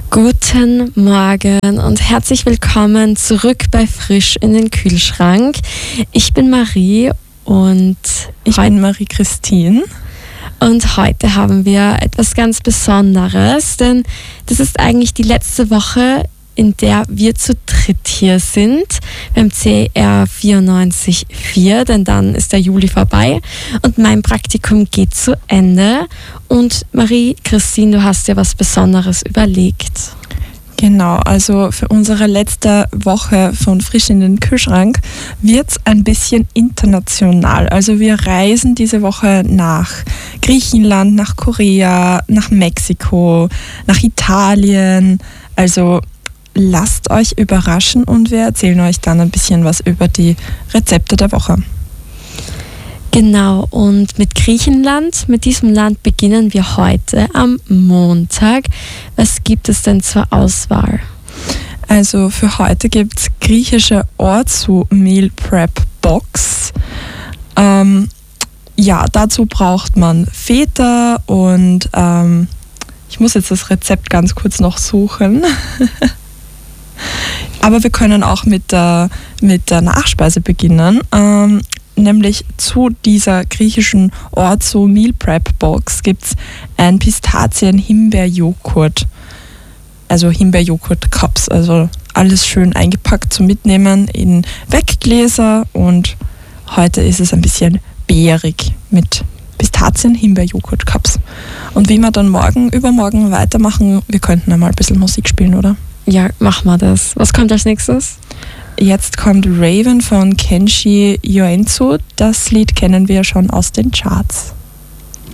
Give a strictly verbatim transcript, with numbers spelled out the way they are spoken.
Guten Morgen und herzlich willkommen zurück bei Frisch in den Kühlschrank. Ich bin Marie und ich bin Marie-Christine. Und heute haben wir etwas ganz Besonderes, denn das ist eigentlich die letzte Woche, in der wir zu dritt hier sind, beim C R vierundneunzig Komma vier, denn dann ist der Juli vorbei und mein Praktikum geht zu Ende. Und Marie-Christine, du hast dir was Besonderes überlegt. Genau, also für unsere letzte Woche von Frisch in den Kühlschrank wird es ein bisschen international. Also wir reisen diese Woche nach Griechenland, nach Korea, nach Mexiko, nach Italien. Also lasst euch überraschen und wir erzählen euch dann ein bisschen was über die Rezepte der Woche. Genau, und mit Griechenland, mit diesem Land beginnen wir heute am Montag. Was gibt es denn zur Auswahl? Also für heute gibt es griechische Orzo Meal Prep Box. Ähm, ja, dazu braucht man Feta und ähm, ich muss jetzt das Rezept ganz kurz noch suchen. Aber wir können auch mit der, mit der Nachspeise beginnen. Ähm, nämlich zu dieser griechischen Orzo Meal Prep Box gibt es ein Pistazien-Himbeer-Joghurt. Also Himbeer-Joghurt-Cups. Also alles schön eingepackt zum Mitnehmen in Weggläser. Und heute ist es ein bisschen beerig mit Pistazien-Himbeer-Joghurt-Cups. Und wie wir dann morgen, übermorgen weitermachen, wir könnten einmal ein bisschen Musik spielen, oder? Ja, machen wir das. Was kommt als nächstes? Jetzt kommt Raven von Kenshi Yoenzu. Das Lied kennen wir schon aus den Charts.